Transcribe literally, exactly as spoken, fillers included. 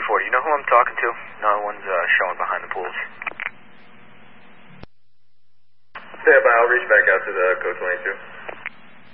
four, do you know who I'm talking to? No one's uh, showing behind the pools. Stand by, I'll reach back out to the code twenty-two.